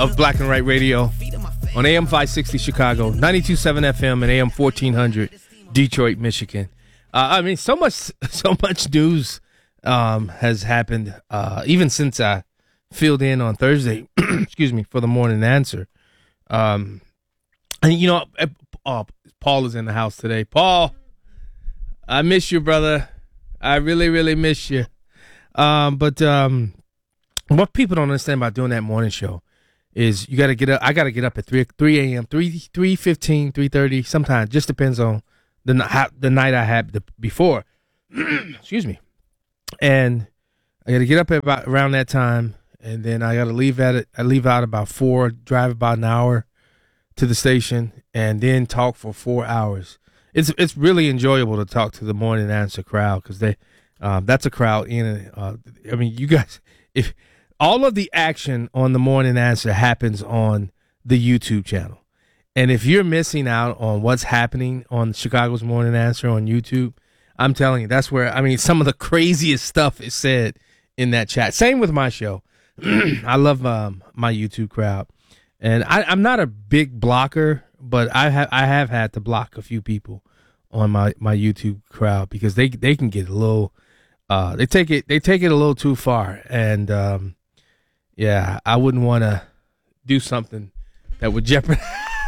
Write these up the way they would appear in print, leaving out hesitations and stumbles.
of Black and Right Radio on AM 560 Chicago, 92.7 FM, and AM 1400 Detroit, Michigan. I mean, so much news has happened even since I filled in on Thursday. Excuse me, for the morning answer. And you know, Paul is in the house today. Paul, I miss you, brother. I really, really miss you. But what people don't understand about doing that morning show is you got to get up. I got to get up at 3 a.m., 3:15, 3:30. Sometimes just depends on the night I had before. Excuse me. And I got to get up at around that time, and then I got to leave at it. I leave out about 4, drive about an hour to the station, and then talk for 4 hours. It's really enjoyable to talk to the morning answer crowd because that's a crowd in. I mean, you guys, if all of the action on the morning answer happens on the YouTube channel, and if you're missing out on what's happening on Chicago's Morning Answer on YouTube, I'm telling you, that's where, I mean, some of the craziest stuff is said in that chat. Same with my show. I love my YouTube crowd, and I'm not a big blocker, but I have had to block a few people on my YouTube crowd because they can get a little they take it a little too far, and yeah, I wouldn't want to do something that would jeopardize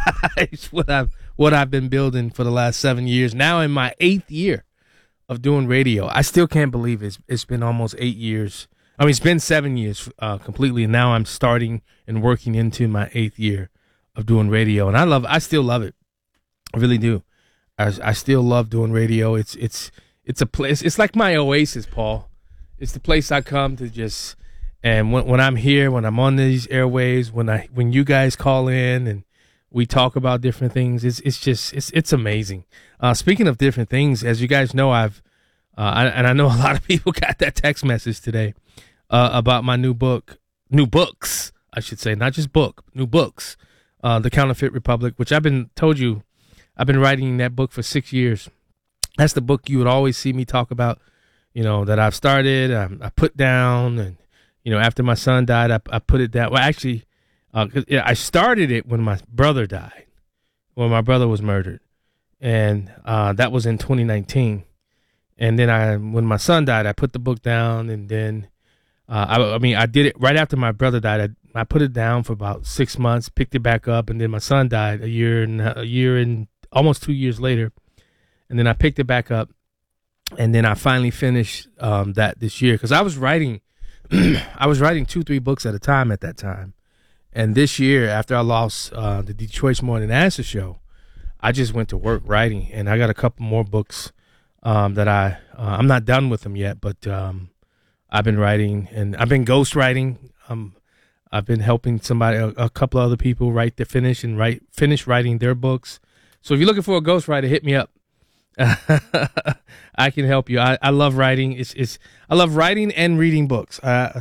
what I've been building for the last 7 years. Now in my 8th year of doing radio, I still can't believe it's been almost 8 years. I mean, it's been 7 years completely, and now I'm starting and working into my 8th year of doing radio, and I still love it. I really do. I still love doing radio. It's a place. It's like my oasis, Paul. It's the place I come to just, and when I'm here, when I'm on these airwaves, when you guys call in and we talk about different things, it's amazing. Speaking of different things, as you guys know, and I know a lot of people got that text message today about my new books, I should say, not just book, new books, The Counterfeit Republic, which I've been writing that book for 6 years. That's the book you would always see me talk about, you know, that I've started, I put down, and, you know, after my son died, I put it down. Well, actually, I started it when my brother died, when my brother was murdered, and that was in 2019. And then when my son died, I put the book down, and then, I did it right after my brother died. I put it down for about 6 months, picked it back up, and then my son died a year and almost 2 years later. And then I picked it back up, and then I finally finished that this year because I was writing 2-3 books at a time at that time. And this year, after I lost the Detroit Morning Answer show, I just went to work writing, and I got a couple more books that I'm not done with them yet, but I've been writing, and I've been ghost writing. I've been helping a couple of other people finish writing their books. So if you're looking for a ghostwriter, hit me up. I can help you. I love writing. I love writing and reading books.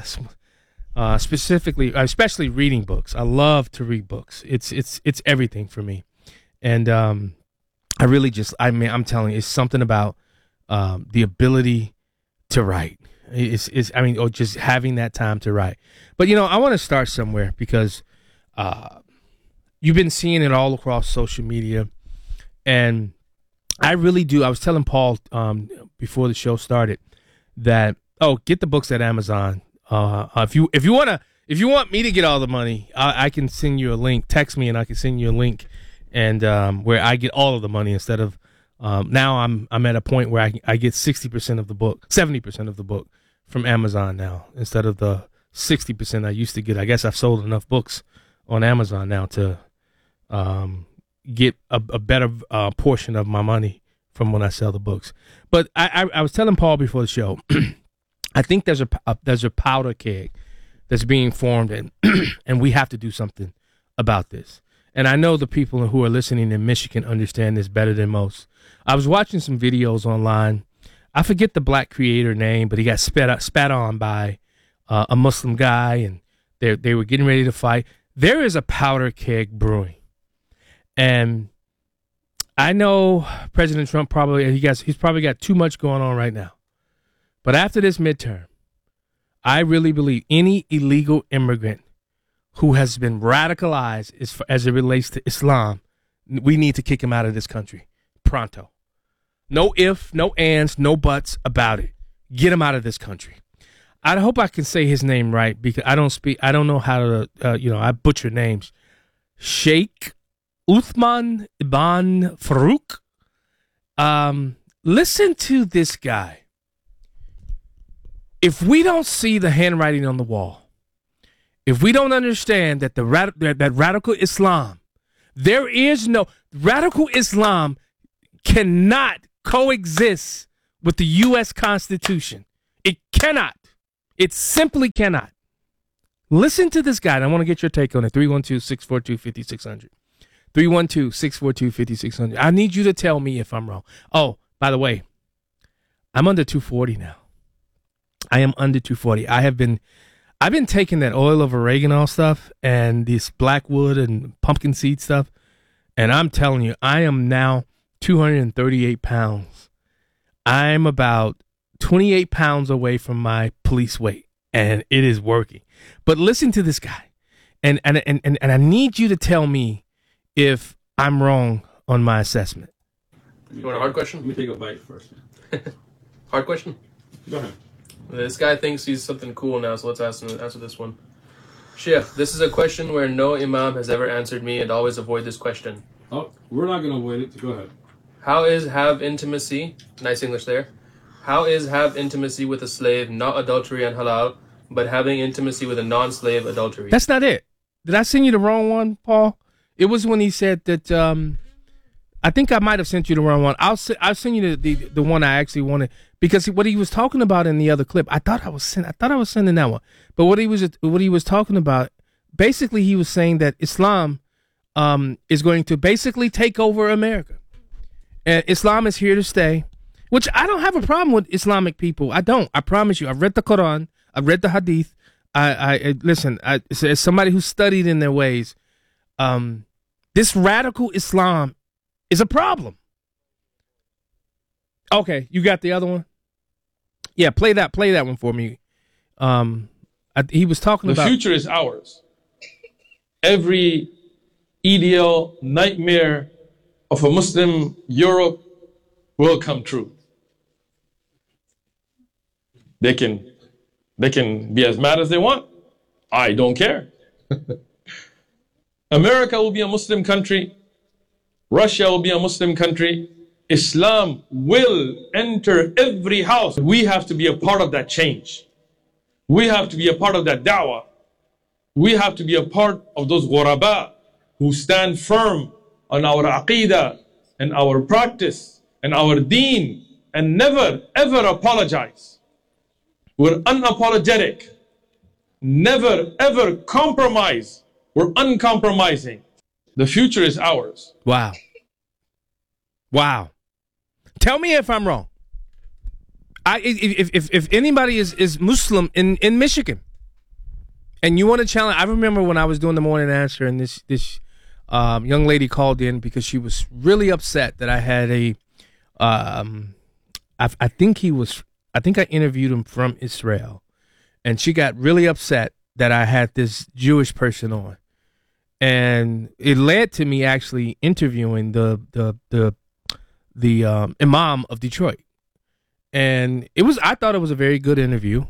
Especially reading books. I love to read books. It's everything for me. And I really I'm telling you, it's something about the ability to write. Or just having that time to write. But, you know, I want to start somewhere because you've been seeing it all across social media, and I really do. I was telling Paul before the show started that, get the books at Amazon. If you want me to get all the money, I can send you a link. Text me and I can send you a link, and where I get all of the money instead of now I'm at a point where I get 60% of the book, 70% of the book from Amazon now instead of the 60% I used to get. I guess I've sold enough books on Amazon now to get a better portion of my money from when I sell the books. But I was telling Paul before the show, I think there's a powder keg that's being formed, and we have to do something about this. And I know the people who are listening in Michigan understand this better than most. I was watching some videos online. I forget the black creator name, but he got spat on by a Muslim guy, and they were getting ready to fight. There is a powder keg brewing. And I know President Trump he's probably got too much going on right now. But after this midterm, I really believe any illegal immigrant who has been radicalized as it relates to Islam, we need to kick him out of this country pronto. No ifs, no ands, no buts about it. Get him out of this country. I hope I can say his name right because I don't know how to, I butcher names. Sheikh Uthman ibn Farouk. Listen to this guy. If we don't see the handwriting on the wall, if we don't understand that that radical Islam, radical Islam cannot coexist with the U.S. Constitution. It cannot. It simply cannot. Listen to this guy. And I want to get your take on it. 312-642-5600. 312-642-5600. I need you to tell me if I'm wrong. Oh, by the way, I'm under 240 now. I am under 240. I've been taking that oil of oregano stuff and this blackwood and pumpkin seed stuff. And I'm telling you, I am now 238 pounds. I'm about 28 pounds away from my police weight, and it is working. But listen to this guy, and I need you to tell me if I'm wrong on my assessment. You want a hard question? Let me take a bite first. Hard question? Go ahead. This guy thinks he's something cool now, so let's answer this one. Sheikh, this is a question where no imam has ever answered me, and always avoid this question. Oh, we're not going to avoid it. Go ahead. How is have intimacy, nice English there, how is have intimacy with a slave not adultery and halal, but having intimacy with a non-slave adultery? That's not it. Did I send you the wrong one, Paul? It was when he said that, I think I might have sent you the wrong one. I'll send you the one I actually wanted, because what he was talking about in the other clip, I thought I was sending that one. But what he was talking about, basically he was saying that Islam is going to basically take over America. And Islam is here to stay, which I don't have a problem with Islamic people. I don't. I promise you. I've read the Quran. I've read the Hadith. I listen. As somebody who studied in their ways, this radical Islam is a problem. Okay, you got the other one? Yeah, play that one for me. He was talking about the future is ours. Every ideal nightmare of a Muslim Europe will come true. They can be as mad as they want. I don't care. America will be a Muslim country. Russia will be a Muslim country. Islam will enter every house. We have to be a part of that change. We have to be a part of that da'wah. We have to be a part of those ghuraba who stand firm on our aqidah and our practice and our deen and never ever apologize. We're unapologetic. Never ever compromise. We're uncompromising. The future is ours. Wow. Tell me if I'm wrong. If anybody is Muslim in Michigan, and you want to challenge, I remember when I was doing the morning answer, and this young lady called in because she was really upset that I had I think I interviewed him from Israel, and she got really upset that I had this Jewish person on, and it led to me actually interviewing the Imam of Detroit. And I thought it was a very good interview.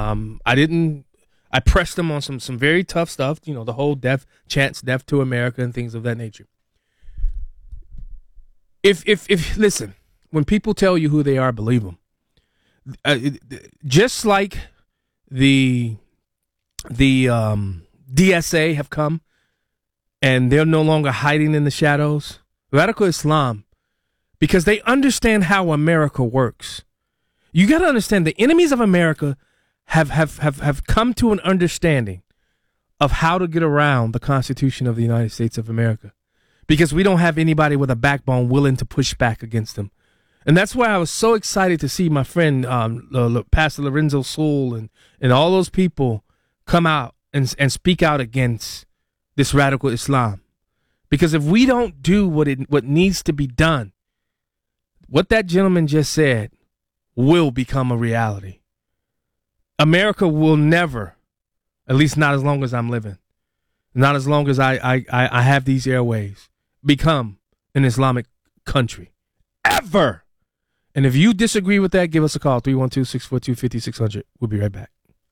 I pressed him on some very tough stuff, the whole chants death to America and things of that nature. If listen, when people tell you who they are, believe them. Just like the DSA have come and they're no longer hiding in the shadows, radical Islam, because they understand how America works. You got to understand the enemies of America have come to an understanding of how to get around the Constitution of the United States of America, because we don't have anybody with a backbone willing to push back against them. And that's why I was so excited to see my friend Pastor Lorenzo Soul and all those people come out and speak out against this radical Islam. Because if we don't do what needs to be done, what that gentleman just said will become a reality. America will never, at least not as long as I'm living, not as long as I have these airways, become an Islamic country. Ever. And if you disagree with that, give us a call, 312-642-5600. We'll be right back.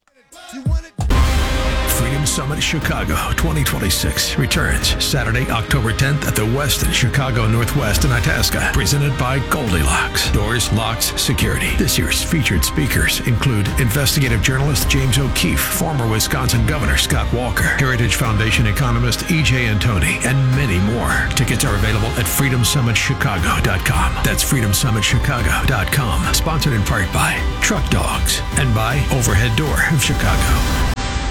Freedom Summit Chicago 2026 returns Saturday, October 10th at the Westin Chicago Northwest in Itasca. Presented by Goldilocks. Doors, locks, security. This year's featured speakers include investigative journalist James O'Keefe, former Wisconsin Governor Scott Walker, Heritage Foundation economist E.J. Antoni, and many more. Tickets are available at freedomsummitchicago.com. That's freedomsummitchicago.com. Sponsored in part by Truck Dogs and by Overhead Door of Chicago.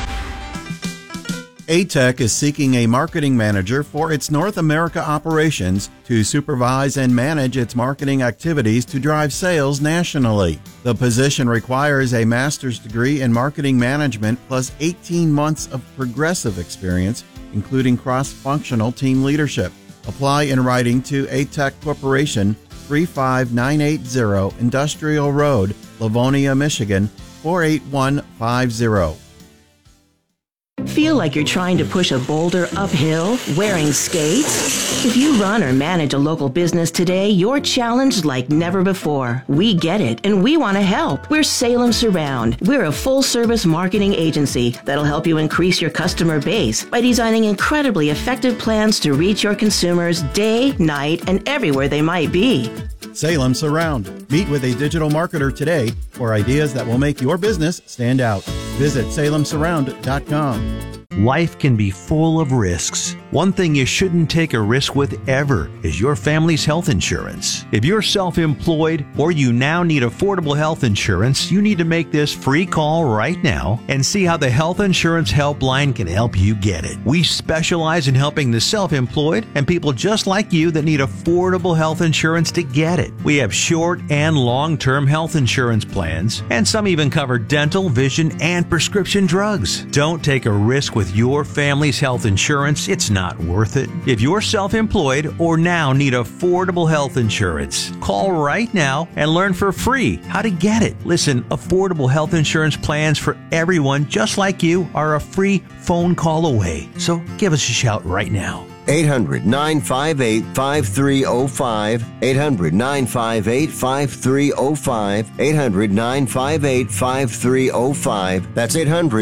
ATEC is seeking a marketing manager for its North America operations to supervise and manage its marketing activities to drive sales nationally. The position requires a master's degree in marketing management plus 18 months of progressive experience, including cross-functional team leadership. Apply in writing to ATEC Corporation, 35980 Industrial Road, Livonia, Michigan, 48150. Feel like you're trying to push a boulder uphill wearing skates? If you run or manage a local business today, you're challenged like never before. We get it, and we want to help. We're Salem Surround. We're a full-service marketing agency that'll help you increase your customer base by designing incredibly effective plans to reach your consumers day, night, and everywhere they might be. Salem Surround. Meet with a digital marketer today for ideas that will make your business stand out. Visit salemsurround.com. Life can be full of risks. One thing you shouldn't take a risk with ever is your family's health insurance. If you're self-employed or you now need affordable health insurance, you need to make this free call right now and see how the Health Insurance Helpline can help you get it. We specialize in helping the self-employed and people just like you that need affordable health insurance to get it. We have short and long-term health insurance plans, and some even cover dental, vision, and prescription drugs. Don't take a risk with your family's health insurance. It's not worth it. If you're self-employed or now need affordable health insurance, call right now and learn for free how to get it. Listen, affordable health insurance plans for everyone just like you are a free phone call away. So give us a shout right now. 800-958-5305, 800-958-5305, 800-958-5305. That's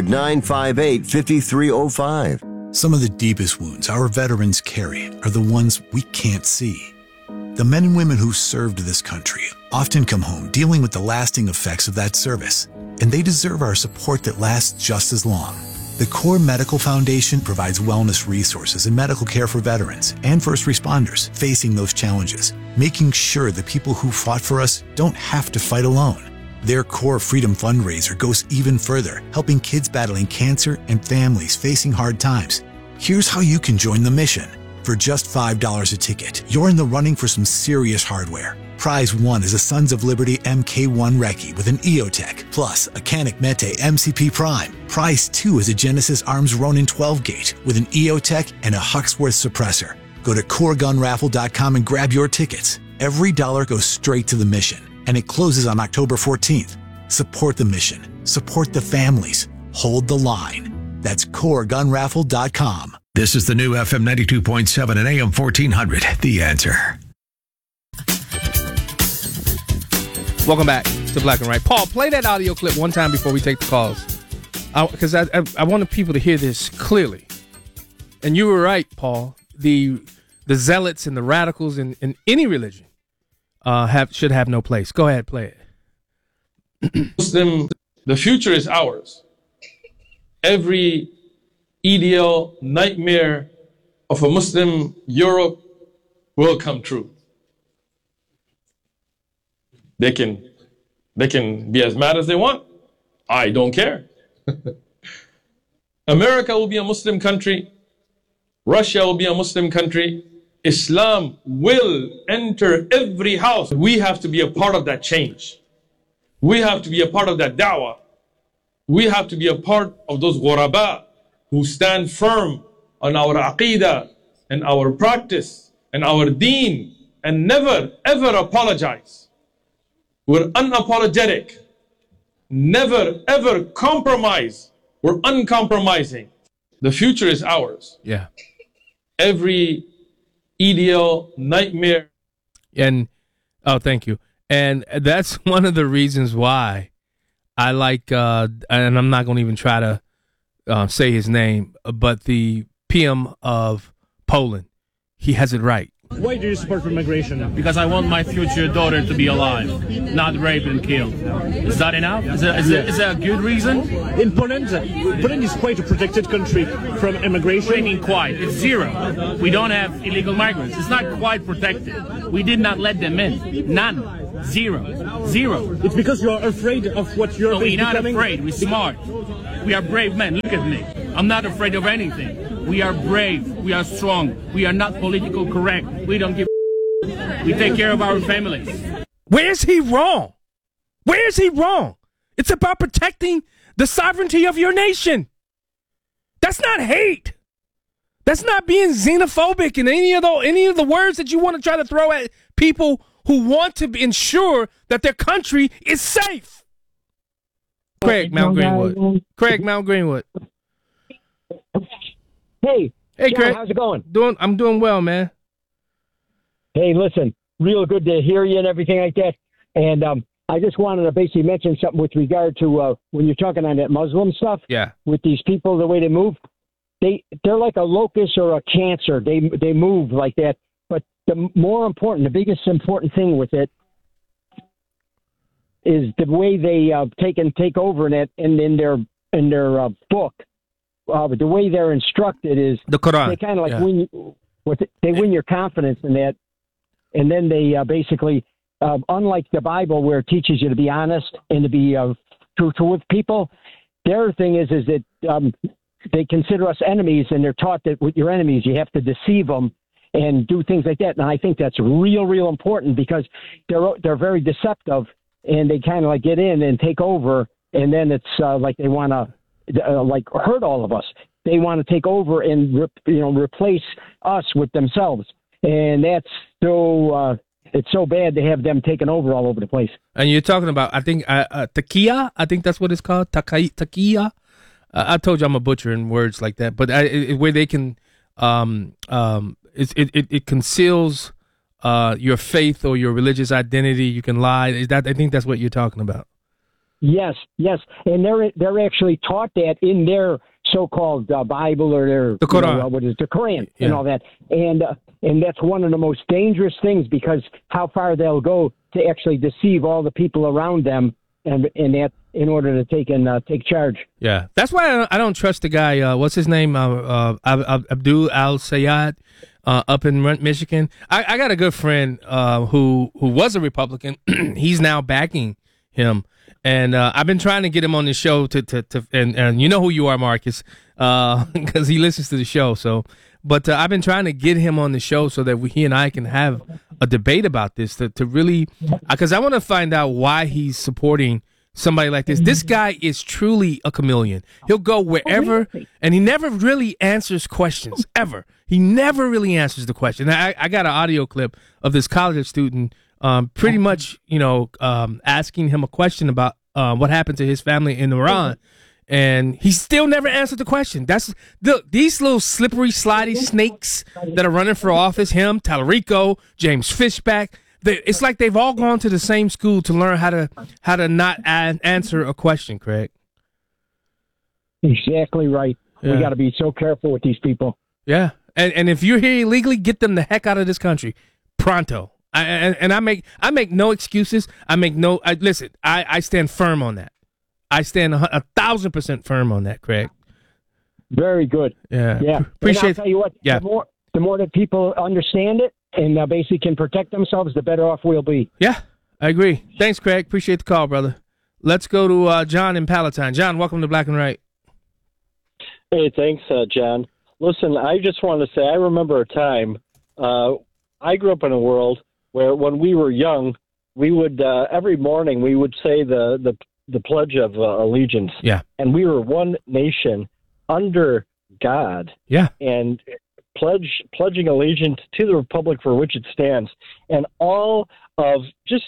800-958-5305. Some of the deepest wounds our veterans carry are the ones we can't see. The men and women who served this country often come home dealing with the lasting effects of that service, and they deserve our support that lasts just as long. The Core Medical Foundation provides wellness resources and medical care for veterans and first responders facing those challenges, making sure the people who fought for us don't have to fight alone. Their Core Freedom fundraiser goes even further, helping kids battling cancer and families facing hard times. Here's how you can join the mission. For just $5 a ticket, you're in the running for some serious hardware. Prize 1 is a Sons of Liberty MK1 Recce with an EOTech, plus a Canik Mete MCP Prime. Prize 2 is a Genesis Arms Ronin 12-gauge with an EOTech and a Huxworth suppressor. Go to CoreGunRaffle.com and grab your tickets. Every dollar goes straight to the mission, and it closes on October 14th. Support the mission. Support the families. Hold the line. That's CoreGunRaffle.com. This is the new FM 92.7 and AM 1400, The Answer. Welcome back to Black and Right. Paul, play that audio clip one time before we take the calls, because I wanted people to hear this clearly. And you were right, Paul. The zealots and the radicals in any religion should have no place. Go ahead, play it. Muslim, the future is ours. Every ideal nightmare of a Muslim Europe will come true. They can be as mad as they want. I don't care. America will be a Muslim country. Russia will be a Muslim country. Islam will enter every house. We have to be a part of that change. We have to be a part of that da'wah. We have to be a part of those ghuraba who stand firm on our aqidah and our practice and our deen and never ever apologize. We're unapologetic. Never ever compromise. We're uncompromising. The future is ours. Yeah. Every EDL nightmare. And thank you. And that's one of the reasons why I like, and I'm not going to even try to say his name, but the PM of Poland, he has it right. Why do you support immigration? Because I want my future daughter to be alive, not raped and killed. Is that enough? Is that a good reason? In Poland is quite a protected country from immigration. What do you mean quite? It's zero. We don't have illegal migrants. It's not quite protected. We did not let them in. None. Zero. It's because you're afraid of what you're becoming. We're not afraid. We're smart. We are brave men. Look at me. I'm not afraid of anything. We are brave. We are strong. We are not political correct. We don't give a We take care of our families. Where's he wrong? Where's he wrong? It's about protecting the sovereignty of your nation. That's not hate. That's not being xenophobic in any of the words that you want to try to throw at people who want to ensure that their country is safe. Craig Mount Greenwood. Hey, John, Craig. How's it going? I'm doing well, man. Hey, listen, real good to hear you and everything like that. And I just wanted to basically mention something with regard to when you're talking on that Muslim stuff. Yeah. With these people, the way they move, they're like a locust or a cancer. They move like that. But the biggest important thing with it is the way they take over in their book. The way they're instructed is the Quran. They kind of like win your confidence in that, and then they basically, unlike the Bible where it teaches you to be honest and to be truthful with people, their thing is that they consider us enemies, and they're taught that with your enemies you have to deceive them and do things like that. And I think that's real important because they're very deceptive, and they kind of like get in and take over, and then it's like they want to. Hurt all of us. They want to take over and replace us with themselves, and that's so it's so bad to have them taken over all over the place. And you're talking about, I think, taqiya. I think that's what it's called, taqiya. I told you I'm a butcher in words like that, but where they can, it conceals your faith or your religious identity. You can lie. I think that's what you're talking about. Yes, and they're actually taught that in their so-called Bible or their the Quran, the Quran and all that, and that's one of the most dangerous things because how far they'll go to actually deceive all the people around them, and that in order to take charge. Yeah, that's why I don't trust the guy. What's his name? Abdul Al Sayed. Up in Michigan. I got a good friend who was a Republican. He's now backing him. And I've been trying to get him on the show and you know who you are, Marcus, because he listens to the show. So, but I've been trying to get him on the show so that he and I can have a debate about this to really, because I want to find out why he's supporting somebody like this. This guy is truly a chameleon. He'll go wherever, and he never really answers questions ever. He never really answers the question. I got an audio clip of this college student. Pretty much, asking him a question about what happened to his family in Iran, and he still never answered the question. These little slippery, slidey snakes that are running for office. Him, Tallarico, James Fishback. It's like they've all gone to the same school to learn how to not answer a question. Craig. Exactly right. Yeah. We got to be so careful with these people. Yeah, and if you're here illegally, get them the heck out of this country, pronto. I make no excuses. Listen. I stand firm on that. I stand 1,000% firm on that, Craig. Very good. Yeah. Appreciate. And I'll tell you what. Yeah. The more that people understand it and basically can protect themselves, the better off we'll be. Yeah, I agree. Thanks, Craig. Appreciate the call, brother. Let's go to John in Palatine. John, welcome to Black and Right. Hey, thanks, John. Listen, I just want to say I remember a time. I grew up in a world where when we were young, we would every morning we would say the Pledge of Allegiance. Yeah. And we were one nation under God. Yeah. And pledging allegiance to the republic for which it stands. And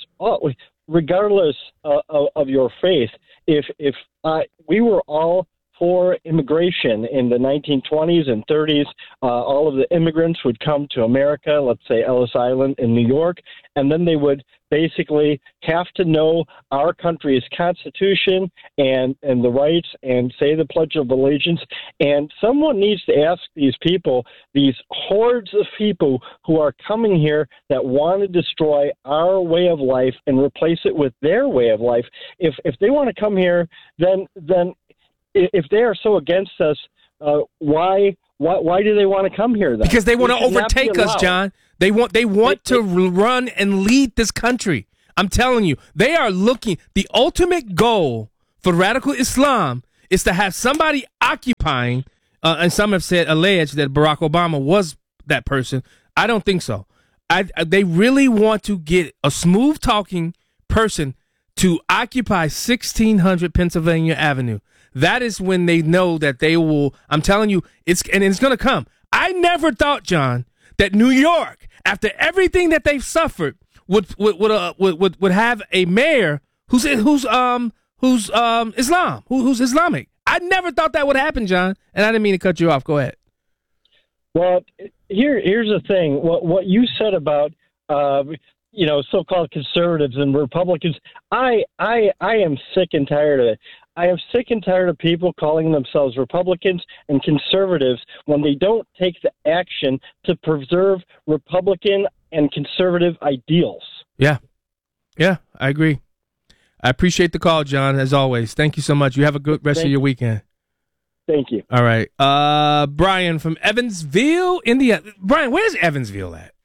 regardless of your faith, if we were all for immigration in the 1920s and 30s. All of the immigrants would come to America, let's say Ellis Island in New York, and then they would basically have to know our country's constitution and the rights and say the Pledge of Allegiance. And someone needs to ask these people, these hordes of people who are coming here that want to destroy our way of life and replace it with their way of life. If they want to come here, then if they are so against us, why do they want to come here then? Because they want to overtake us, John. They want to run and lead this country. I'm telling you, they are looking. The ultimate goal for radical Islam is to have somebody occupying, and some have said alleged that Barack Obama was that person. I don't think so. They really want to get a smooth talking person to occupy 1600 Pennsylvania Avenue. That is when they know that they will. I'm telling you, it's going to come. I never thought, John, that New York, after everything that they've suffered, would have a mayor who's Islam, who's Islamic. I never thought that would happen, John. And I didn't mean to cut you off. Go ahead. Well, here's the thing. What you said about so-called conservatives and Republicans, I am sick and tired of it. I am sick and tired of people calling themselves Republicans and conservatives when they don't take the action to preserve Republican and conservative ideals. Yeah, I agree. I appreciate the call, John, as always. Thank you so much. You have a good rest of your weekend. Thank you. All right. Brian from Evansville, Indiana. Brian, where's Evansville at?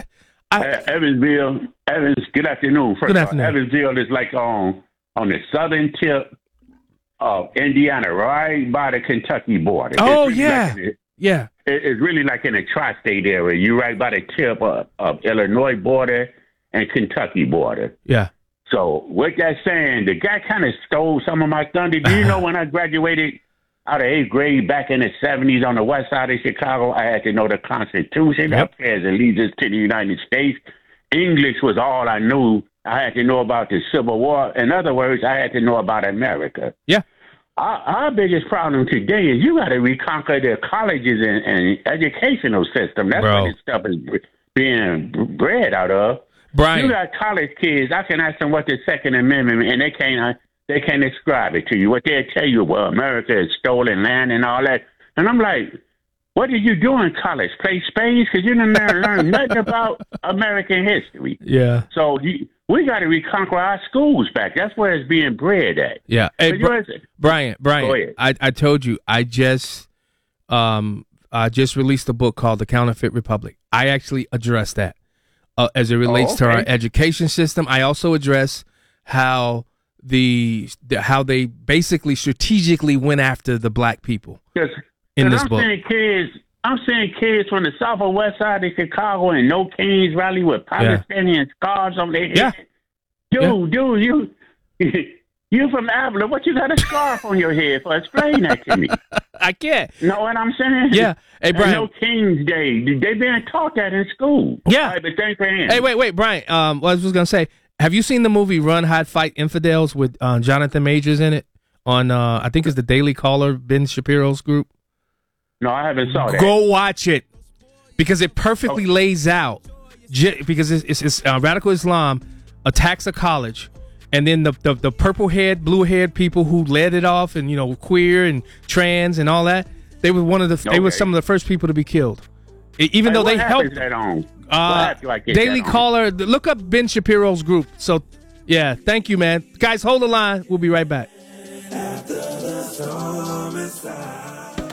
Evansville, good afternoon. Good afternoon. Evansville is like on the southern tip of Indiana, right by the Kentucky border. Oh, really yeah. It's really like in the tri-state area. You're right by the tip of Illinois border and Kentucky border. Yeah. So what that's saying, the guy kind of stole some of my thunder. Do you know when I graduated out of 8th grade back in the 70s on the west side of Chicago, I had to know the Constitution, that pledge allegiance to the United States. English was all I knew. I had to know about the Civil War. In other words, I had to know about America. Yeah. Our biggest problem today is you got to reconquer the colleges and educational system. That's where this stuff is being bred out of. Brian. You got college kids. I can ask them what the Second Amendment means, and they can't describe it to you. What they'll tell you, well, America is stolen land and all that. And I'm like, what did you do in college? Play spades? Because you didn't learn nothing about American history. Yeah. So we got to reconquer our schools back. That's where it's being bred at. Yeah. Hey, Brian, Go ahead. I told you, I just released a book called The Counterfeit Republic. I actually address that as it relates to our education system. I also address how how they basically strategically went after the black people in this book. I'm seeing kids from the south or west side of Chicago in No Kings rally with Palestinian scars on their head. Dude, you from Abilene. What you got a scarf on your head for? Explain that to me. I can't. Know what I'm saying? Yeah. Hey, Brian. No King's Day. They been taught that in school. Yeah. All right, but thanks for him. Hey, wait, Brian. What I was going to say, have you seen the movie Run, Hide, Fight, Infidels with Jonathan Majors in it? On, I think it's the Daily Caller, Ben Shapiro's group. No, I haven't saw that. Go watch it because it perfectly lays out because it's radical Islam attacks a college, and then the purple haired, blue haired people who led it off, and queer and trans and all that. They were they were some of the first people to be killed, even though they helped. That on? Daily Caller. Look up Ben Shapiro's group. So, yeah, thank you, man. Guys, hold the line. We'll be right back. After the storm is by.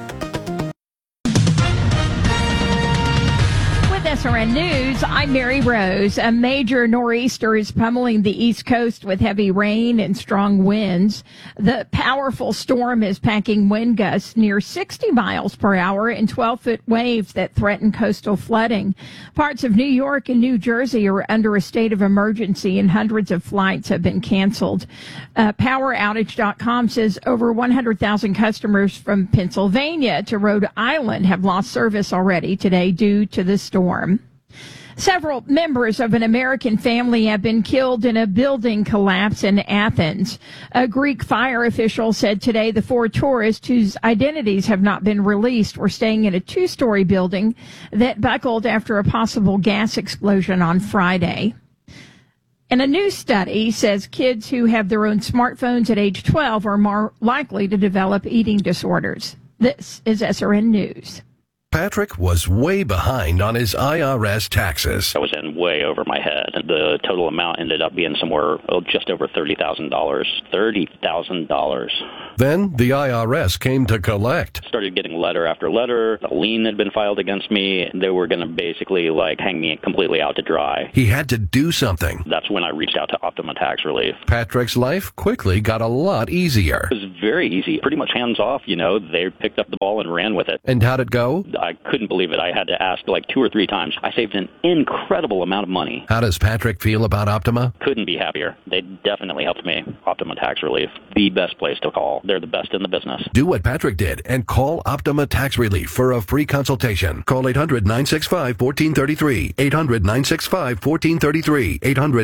SRN News, I'm Mary Rose. A major nor'easter is pummeling the East Coast with heavy rain and strong winds. The powerful storm is packing wind gusts near 60 miles per hour and 12-foot waves that threaten coastal flooding. Parts of New York and New Jersey are under a state of emergency and hundreds of flights have been canceled. PowerOutage.com says over 100,000 customers from Pennsylvania to Rhode Island have lost service already today due to the storm. Several members of an American family have been killed in a building collapse in Athens. A Greek fire official said today the 4 tourists whose identities have not been released were staying in a 2-story building that buckled after a possible gas explosion on Friday. And a new study says kids who have their own smartphones at age 12 are more likely to develop eating disorders. This is SRN News. Patrick was way behind on his IRS taxes. I was in way over my head. The total amount ended up being somewhere just over $30,000. $30,000. Then the IRS came to collect. Started getting letter after letter. A lien had been filed against me. They were going to basically hang me completely out to dry. He had to do something. That's when I reached out to Optima Tax Relief. Patrick's life quickly got a lot easier. It was very easy. Pretty much hands off, They picked up the ball and ran with it. And how'd it go? I couldn't believe it. I had to ask 2 or 3 times. I saved an incredible amount of money. How does Patrick feel about Optima? Couldn't be happier. They definitely helped me. Optima Tax Relief, the best place to call. They're the best in the business. Do what Patrick did and call Optima Tax Relief for a free consultation. Call 800-965-1433. 800-965-1433.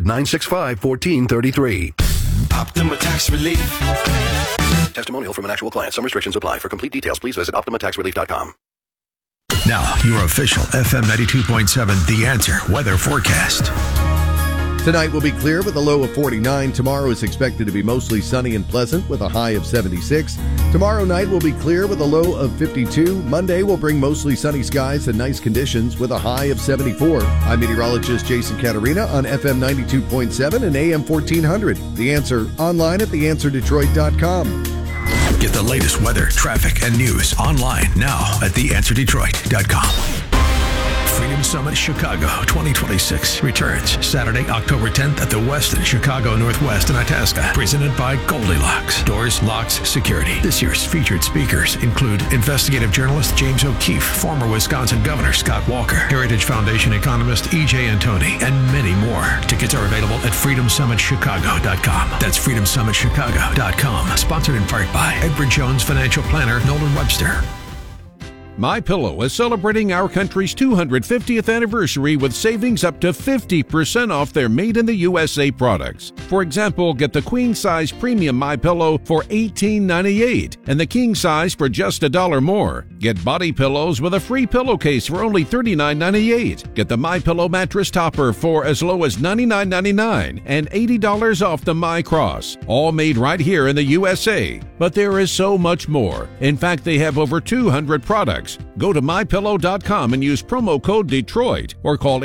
800-965-1433. Optima Tax Relief. Testimonial from an actual client. Some restrictions apply. For complete details, please visit OptimaTaxRelief.com. Now, your official FM 92.7 The Answer weather forecast. Tonight will be clear with a low of 49. Tomorrow is expected to be mostly sunny and pleasant with a high of 76. Tomorrow night will be clear with a low of 52. Monday will bring mostly sunny skies and nice conditions with a high of 74. I'm meteorologist Jason Caterina on FM 92.7 and AM 1400. The Answer online at theanswerdetroit.com. Get the latest weather, traffic, and news online now at theanswerdetroit.com. Freedom Summit Chicago 2026 returns Saturday, October 10th at the Westin Chicago Northwest in Itasca. Presented by Goldilocks. Doors, locks, security. This year's featured speakers include investigative journalist James O'Keefe, former Wisconsin Governor Scott Walker, Heritage Foundation economist E.J. Antoni, and many more. Tickets are available at freedomsummitchicago.com. That's freedomsummitchicago.com. Sponsored in part by Edward Jones financial planner Nolan Webster. MyPillow is celebrating our country's 250th anniversary with savings up to 50% off their made-in-the-USA products. For example, get the queen-size premium MyPillow for $18.98 and the king size for just $1 more. Get body pillows with a free pillowcase for only $39.98. Get the MyPillow mattress topper for as low as $99.99 and $80 off the MyCross. All made right here in the USA. But there is so much more. In fact, they have over 200 products. Go to MyPillow.com and use promo code Detroit or call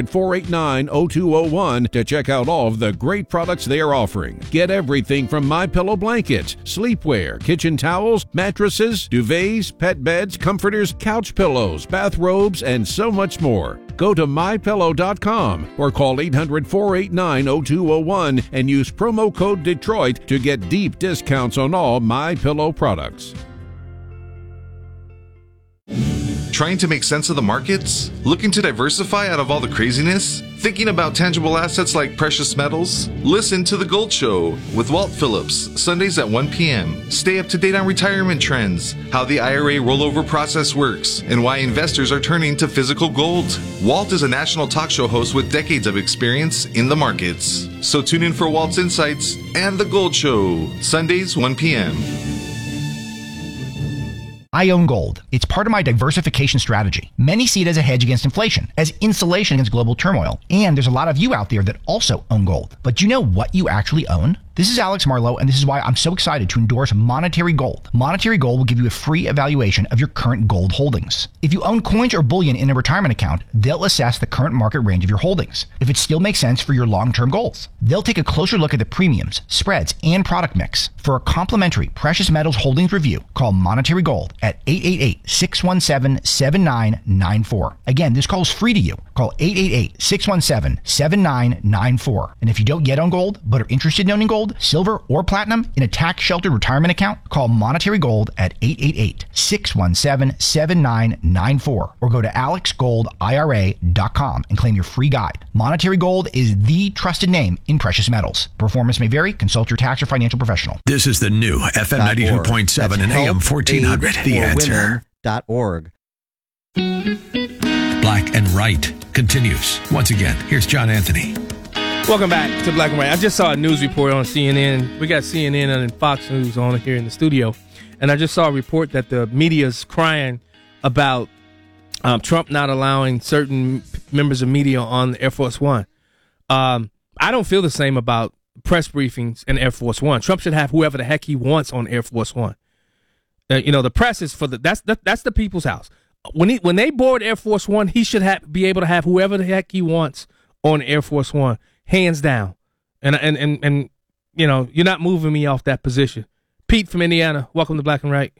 800-489-0201 to check out all of the great products they are offering. Get everything from MyPillow blankets, sleepwear, kitchen towels, mattresses, duvets, pet beds, comforters, couch pillows, bathrobes, and so much more. Go to MyPillow.com or call 800-489-0201 and use promo code Detroit to get deep discounts on all MyPillow products. Trying to make sense of the markets? Looking to diversify out of all the craziness? Thinking about tangible assets like precious metals? Listen to The Gold Show with Walt Phillips, Sundays at 1 p.m. Stay up to date on retirement trends, how the IRA rollover process works, and why investors are turning to physical gold. Walt is a national talk show host with decades of experience in the markets. So tune in for Walt's Insights and The Gold Show, Sundays 1 p.m. I own gold. It's part of my diversification strategy. Many see it as a hedge against inflation, as insulation against global turmoil. And there's a lot of you out there that also own gold. But do you know what you actually own? This is Alex Marlowe, and this is why I'm so excited to endorse Monetary Gold. Monetary Gold will give you a free evaluation of your current gold holdings. If you own coins or bullion in a retirement account, they'll assess the current market range of your holdings, if it still makes sense for your long-term goals. They'll take a closer look at the premiums, spreads, and product mix. For a complimentary precious metals holdings review, call Monetary Gold at 888-617-7994. Again, this call is free to you. Call 888-617-7994. And if you don't yet own gold, but are interested in owning gold, silver, or platinum in a tax-sheltered retirement account, call Monetary Gold at 888-617-7994 or go to alexgoldira.com and claim your free guide. Monetary Gold is the trusted name in precious metals. Performance may vary. Consult your tax or financial professional. This is the new FM 92.7 and AM 1400. The Answer. .org. Black and Right continues. Once again, here's John Anthony. Welcome back to Black and White. I just saw a news report on CNN. We got CNN and Fox News on here in the studio. And I just saw a report that the media's crying about Trump not allowing certain members of media on Air Force One. I don't feel the same about press briefings in Air Force One. Trump should have whoever the heck he wants on Air Force One. The press is for that's the people's house. When they board Air Force One, he should be able to have whoever the heck he wants on Air Force One, hands down. And you're not moving me off that position. Pete from Indiana, welcome to Black and White.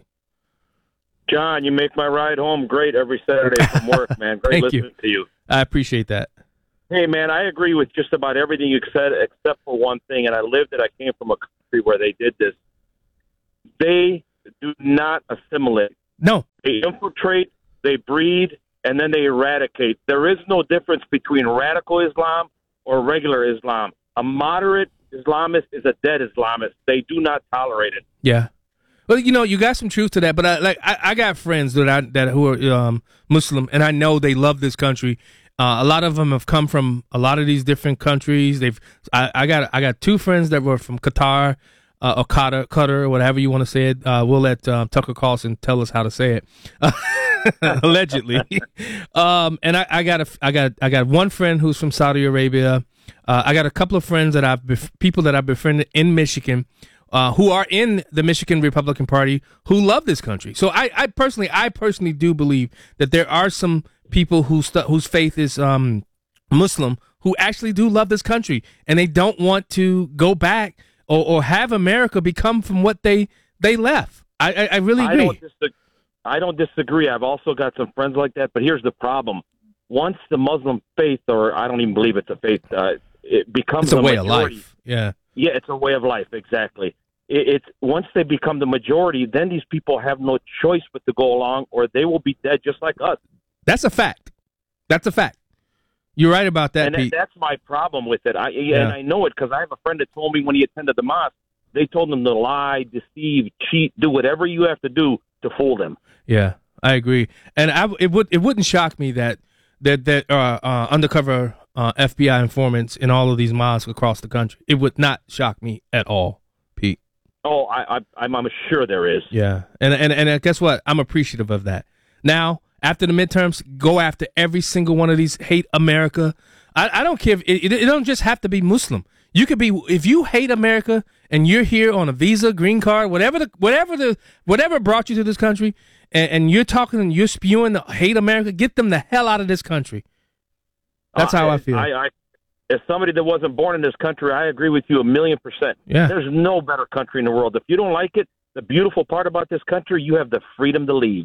John, you make my ride home great every Saturday from work, man. Great listening to you. I appreciate that. Hey, man, I agree with just about everything you said except for one thing, and I lived it. I came from a country where they did this. They do not assimilate. No. They infiltrate, they breed, and then they eradicate. There is no difference between radical Islam or regular Islam. A moderate Islamist is a dead Islamist. They do not tolerate it. Yeah. Well, you got some truth to that, but I got friends who are Muslim, and I know they love this country. A lot of them have come from a lot of these different countries. I got two friends that were from Qatar, or Qatar, whatever you want to say it. We'll let Tucker Carlson tell us how to say it, allegedly. And I got one friend who's from Saudi Arabia. I got a couple of friends people that I've befriended in Michigan. Who are in the Michigan Republican Party who love this country. So I personally do believe that there are some people whose faith is Muslim who actually do love this country, and they don't want to go back or have America become from what they left. I really agree. I don't disagree. I've also got some friends like that, but here's the problem. Once the Muslim faith, or I don't even believe it's a faith, it becomes a way of life. Yeah. Yeah, it's a way of life, exactly. It's once they become the majority, then these people have no choice but to go along, or they will be dead just like us. That's a fact. You're right about that, and Pete. That's my problem with it. And I know it because I have a friend that told me when he attended the mosque, they told him to lie, deceive, cheat, do whatever you have to do to fool them. Yeah, I agree. And it wouldn't shock me that undercover FBI informants in all of these mosques across the country. It would not shock me at all, Pete. Oh, I'm sure there is. Yeah, and guess what? I'm appreciative of that. Now, after the midterms, go after every single one of these hate America. I don't care. It don't just have to be Muslim. You could be, if you hate America and you're here on a visa, green card, whatever brought you to this country, and you're talking and you're spewing the hate America, get them the hell out of this country. That's how I feel. As somebody that wasn't born in this country, I agree with you 1,000,000%. Yeah. There's no better country in the world. If you don't like it, the beautiful part about this country, you have the freedom to leave.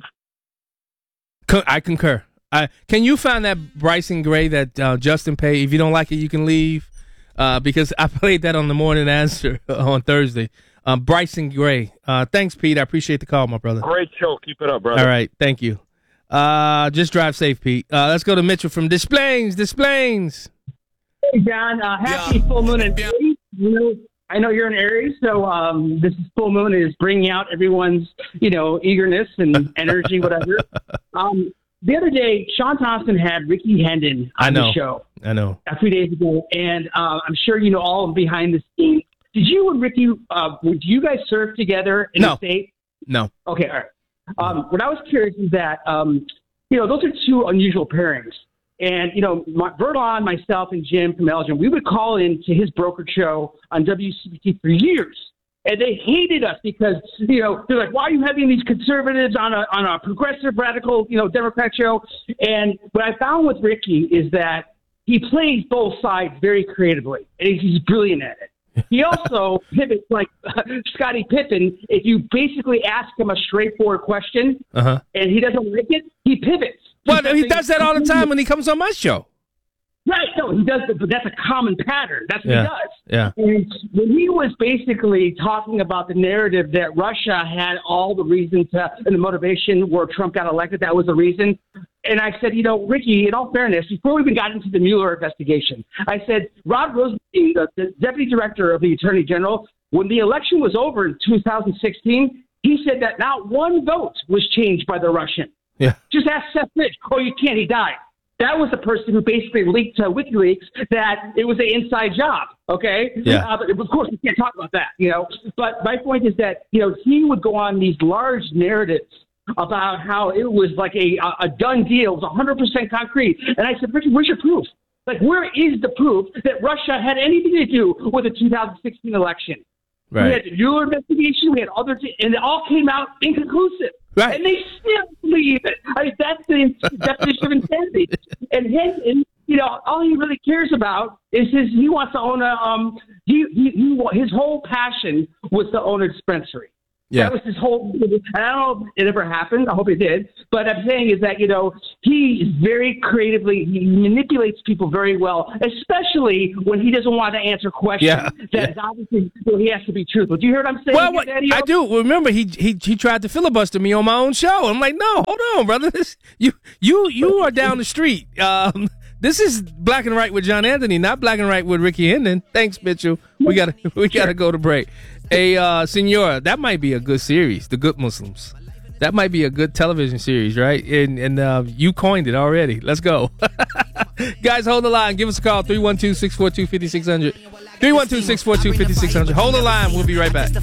I concur. Can you find that Bryson Gray that Justin Pay? If you don't like it, you can leave. Because I played that on the Morning Answer on Thursday. Bryson Gray. Thanks, Pete. I appreciate the call, my brother. Great show. Keep it up, brother. All right. Thank you. Just drive safe, Pete. Let's go to Mitchell from Des Plaines. Hey, John. Happy full moon in Aries. I know you're in Aries, so this full moon is bringing out everyone's, eagerness and energy, whatever. The other day, Sean Thompson had Ricky Hendon on the show. I know. A few days ago, and I'm sure you know all behind the scenes. Did you and Ricky, would you guys serve together in the state? No. Okay, all right. What I was curious is that, those are two unusual pairings. And, Verlon, myself, and Jim from Elgin, we would call in to his brokerage show on WCBT for years. And they hated us because, they're like, why are you having these conservatives on a progressive, radical, Democrat show? And what I found with Ricky is that he plays both sides very creatively, and he's brilliant at it. He also pivots like Scottie Pippen. If you basically ask him a straightforward question and he doesn't like it, he pivots. Well, he does that all the time when he comes on my show. Right, no, he does, but that's a common pattern. That's what he does. Yeah. And when he was basically talking about the narrative that Russia had all the reasons and the motivation where Trump got elected, that was the reason. And I said, Ricky, in all fairness, before we even got into the Mueller investigation, I said, Rod Rosenstein, the deputy director of the attorney general, when the election was over in 2016, he said that not one vote was changed by the Russian. Yeah. Just ask Seth Rich. Oh, you can't. He died. That was the person who basically leaked to WikiLeaks that it was an inside job. Okay. Yeah. But of course, we can't talk about that, But my point is that, he would go on these large narratives about how it was like a done deal. It was 100% concrete. And I said, Richard, where's your proof? Like, where is the proof that Russia had anything to do with the 2016 election? Right. We had the Mueller investigation. We had and it all came out inconclusive. Right. And they still believe it. I mean, that's the definition of insanity. And all he really cares about is he wants to own his whole passion was to own a dispensary. Yeah. That was his whole. I don't know if it ever happened. I hope it did. But I'm saying is that he is very creatively. He manipulates people very well, especially when he doesn't want to answer questions. That obviously he has to be truthful. Do you hear what I'm saying? Well, I do. Remember, he tried to filibuster me on my own show. I'm like, no, hold on, brother. You are down the street. This is Black and Right with John Anthony, not Black and Right with Ricky Hendon. Thanks, Mitchell. We gotta go to break. Hey, Senora, that might be a good series, The Good Muslims. That might be a good television series, right? And you coined it already. Let's go. Guys, hold the line. Give us a call, 312-642-5600. 312-642-5600. Hold the line. We'll be right back.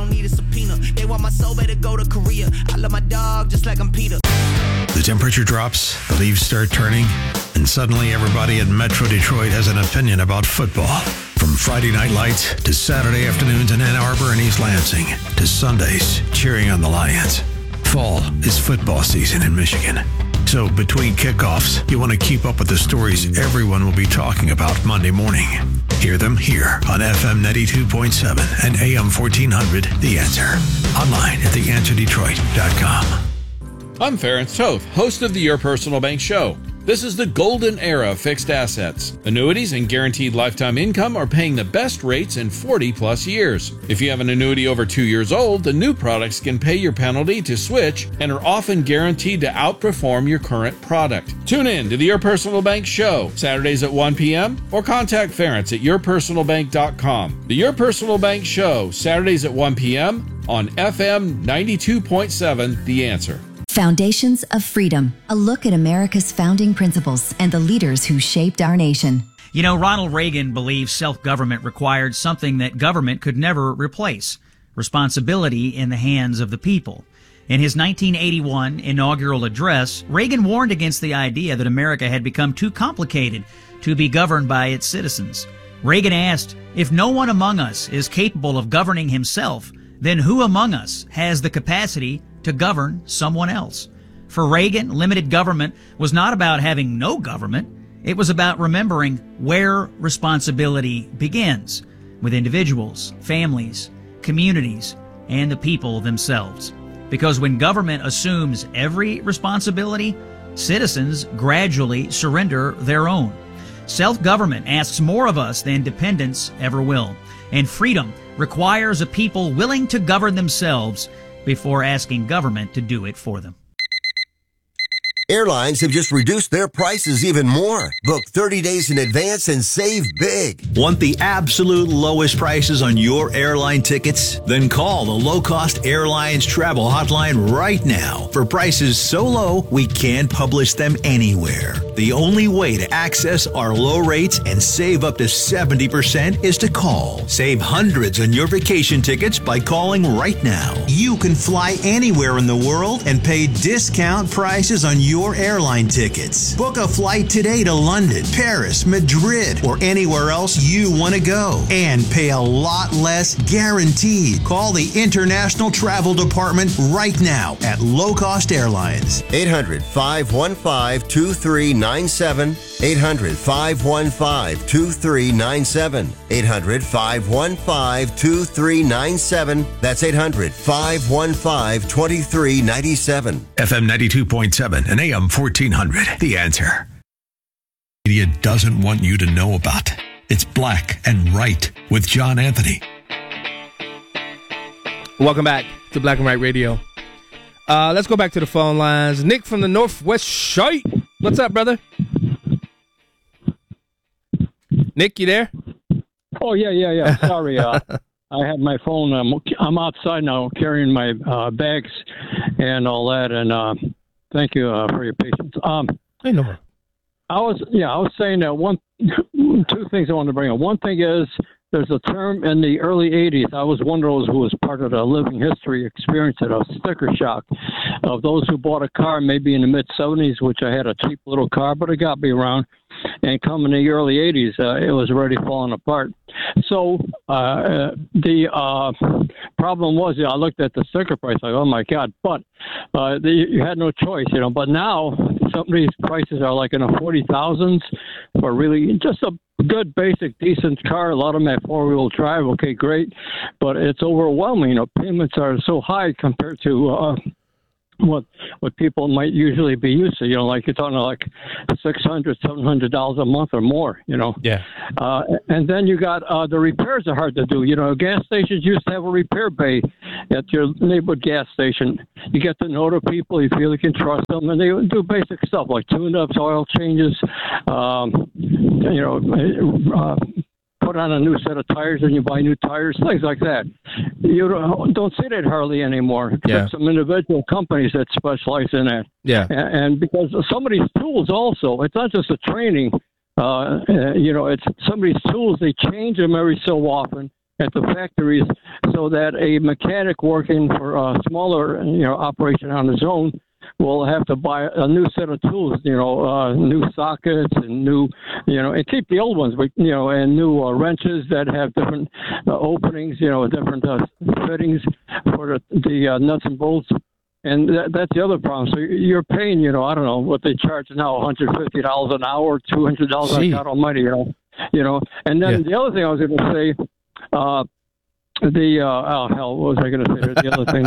They want my soul, better go to Korea. I love my dog just like I'm Peter. The temperature drops, the leaves start turning, and suddenly everybody in Metro Detroit has an opinion about football. From Friday night lights to Saturday afternoons in Ann Arbor and East Lansing to Sundays cheering on the Lions. Fall is football season in Michigan. So between kickoffs, you want to keep up with the stories everyone will be talking about Monday morning. Hear them here on FM 92.7 and AM 1400, The Answer. Online at theanswerdetroit.com. I'm Ference Toth, host of the Your Personal Bank Show. This is the golden era of fixed assets. Annuities and guaranteed lifetime income are paying the best rates in 40-plus years. If you have an annuity over 2 years old, the new products can pay your penalty to switch and are often guaranteed to outperform your current product. Tune in to the Your Personal Bank Show, Saturdays at 1 p.m. or contact Ference at yourpersonalbank.com. The Your Personal Bank Show, Saturdays at 1 p.m. on FM 92.7, The Answer. Foundations of Freedom, a look at America's founding principles and the leaders who shaped our nation. Ronald Reagan believed self-government required something that government could never replace: responsibility in the hands of the people. In his 1981 inaugural address, Reagan warned against the idea that America had become too complicated to be governed by its citizens. Reagan asked, if no one among us is capable of governing himself, then who among us has the capacity to govern someone else? For Reagan, limited government was not about having no government. It was about remembering where responsibility begins, with individuals, families, communities, and the people themselves. Because when government assumes every responsibility, citizens gradually surrender their own. Self-government asks more of us than dependence ever will. And freedom requires a people willing to govern themselves before asking government to do it for them. Airlines have just reduced their prices even more. Book 30 days in advance and save big. Want the absolute lowest prices on your airline tickets? Then call the Low Cost Airlines Travel Hotline right now for prices so low we can't publish them anywhere. The only way to access our low rates and save up to 70% is to call. Save hundreds on your vacation tickets by calling right now. You can fly anywhere in the world and pay discount prices on your airline tickets. Book a flight today to London, Paris, Madrid, or anywhere else you want to go and pay a lot less guaranteed. Call the International Travel Department right now at Low Cost Airlines. 800-515-2397. 800-515-2397. 800-515-2397. That's 800-515-2397. FM 92.7 and AM 1400. The Answer. Media doesn't want you to know about. It's Black and Right with John Anthony. Welcome back to Black and Right Radio. Let's go back to the phone lines. Nick from the Northwest Shite. What's up, brother? Nick, you there? Oh, yeah. Sorry. I have my phone. I'm outside now carrying my bags and all that. And thank you for your patience. Hey, no. I was saying that two things I want to bring up. One thing is there's a term in the early 80s. I was one of those who was part of the living history experience at a sticker shock of those who bought a car maybe in the mid-70s, which I had a cheap little car, but it got me around. And come in the early 80s, it was already falling apart. So the problem was, I looked at the sticker price, like, oh, my God. But you had no choice, But now some of these prices are like in the 40,000s for really just a good, basic, decent car. A lot of them have four-wheel drive. Okay, great. But it's overwhelming. Payments are so high compared to what people might usually be used to, like you're talking like $600, $700 a month or more, Yeah. And then you got the repairs are hard to do. Gas stations used to have a repair bay at your neighborhood gas station. You get to know the people, you feel you can trust them, and they do basic stuff like tune-ups, oil changes, put on a new set of tires and you buy new tires, things like that. You don't see that hardly anymore, except some individual companies that specialize in that. Yeah. And because some of these tools also, it's not just the training, it's some of these tools, they change them every so often at the factories so that a mechanic working for a smaller, operation on his own will have to buy a new set of tools, new sockets and new, and keep the old ones, but, and new wrenches that have different openings, different fittings for the nuts and bolts. And that's the other problem. So you're paying, I don't know what they charge now, $150 an hour, $200, God almighty, And then the other thing I was going to say, what was I going to say? The other thing,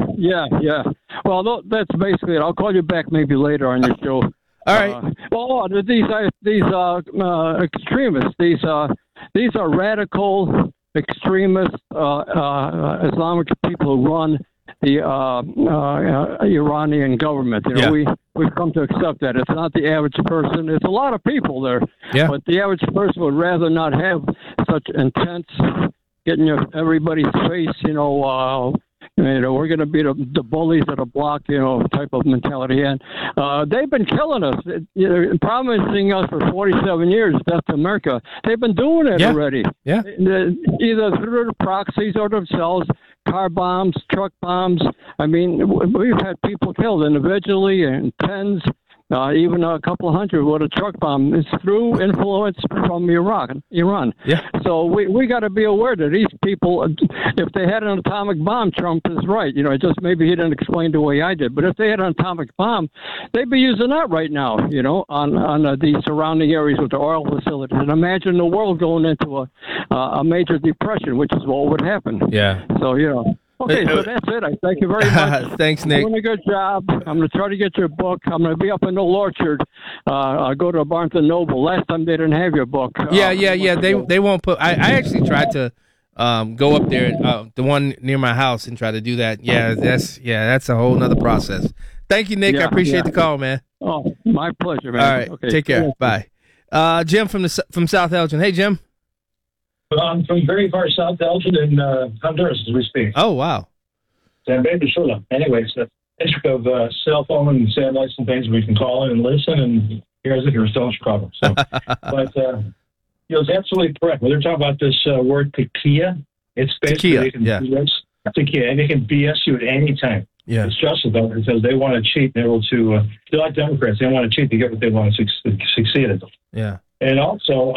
Well, that's basically it. I'll call you back maybe later on your show. All right. These extremists, these are radical extremist Islamic people who run the Iranian government. We've come to accept that. It's not the average person. It's a lot of people there. Yeah. But the average person would rather not have such intense getting everybody's face, we're going to be the bullies of the block, type of mentality. And they've been killing us, promising us for 47 years, death to America. They've been doing it already. Yeah. Either through the proxies or themselves, car bombs, truck bombs. I mean, we've had people killed individually and tens. Even a couple hundred with a truck bomb. It's through influence from Iran. Yeah. So we got to be aware that these people, if they had an atomic bomb, Trump is right. Just maybe he didn't explain the way I did. But if they had an atomic bomb, they'd be using that right now, on the surrounding areas with the oil facilities. And imagine the world going into a major depression, which is what would happen. Yeah. So, Okay, so that's it. I thank you very much. Thanks, Nick. Doing a good job. I'm going to try to get your book. I'm going to be up in Old Orchard. I'll go to Barnes & Noble. Last time they didn't have your book. Yeah. They won't put. I actually tried to go up there, the one near my house, and try to do that. Yeah, that's a whole nother process. Thank you, Nick. I appreciate the call, man. Oh, my pleasure, man. All right, okay. Take care. Bye. Jim from South Elgin. Hey, Jim. I'm from very far South Elgin in Honduras as we speak. Oh, wow. San Pedro Sula. Anyways, the issue of cell phone and satellites and things, we can call in and listen, and here's it. You're still in Chicago. So, but it's absolutely correct. When they're talking about this word tequila, it's basically they can BS, tequila, and they can BS you at any time. Yeah. It's justified because they want to cheat. They're able to. They're like Democrats. They want to cheat to get what they want to succeed at. Yeah. And also,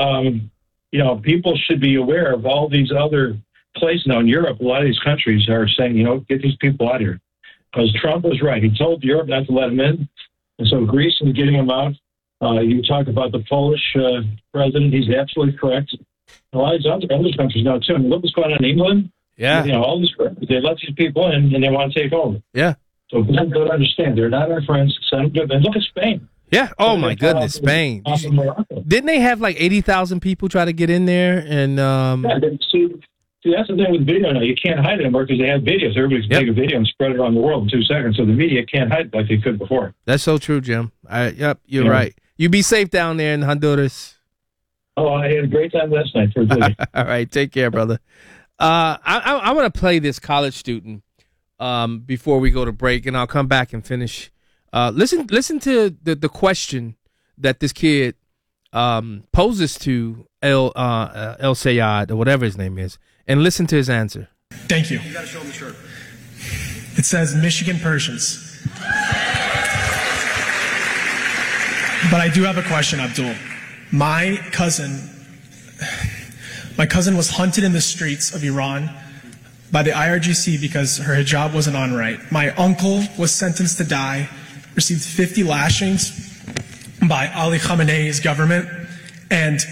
people should be aware of all these other places now in Europe. A lot of these countries are saying, get these people out of here. Because Trump was right. He told Europe not to let them in. And so Greece is getting them out. You talk about the Polish president. He's absolutely correct. A lot of these other countries now, too. And look what's going on in England. Yeah. All these, they let these people in and they want to take over. Yeah. So people don't understand. They're not our friends. And look at Spain. Yeah. Oh, my goodness. Spain. Didn't they have like 80,000 people try to get in there? And See, that's the thing with video now. You can't hide it anymore because they have videos. Everybody's can take a video and spread it around the world in 2 seconds. So the media can't hide it like they could before. That's so true, Jim. You're right. You be safe down there in Honduras. Oh, I had a great time last night. All right. Take care, brother. I want to play this college student before we go to break, and I'll come back and finish. Listen to the question that this kid poses to El Sayad, or whatever his name is, and listen to his answer. Thank you. You got to show him the shirt. It says Michigan Persians. But I do have a question, Abdul. My cousin was hunted in the streets of Iran by the IRGC because her hijab wasn't on right. My uncle was sentenced to die, received 50 lashings by Ali Khamenei's government, and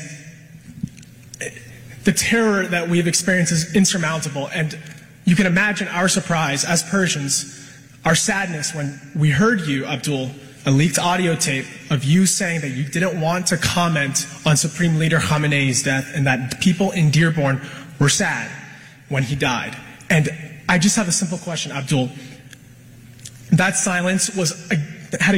the terror that we've experienced is insurmountable. And you can imagine our surprise as Persians, our sadness when we heard you, Abdul, a leaked audio tape of you saying that you didn't want to comment on Supreme Leader Khamenei's death and that people in Dearborn were sad when he died. And I just have a simple question, Abdul. That silence had a